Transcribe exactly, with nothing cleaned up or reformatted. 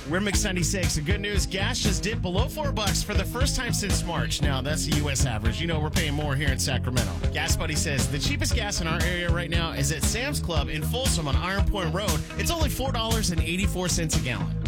We're Mix ninety-six. The good news, gas just dipped below four bucks for the first time since March. Now, that's the U S average. You know we're paying more here in Sacramento. Gas Buddy says the cheapest gas in our area right now is at Sam's Club in Folsom on Iron Point Road. It's only four dollars and eighty-four cents a gallon.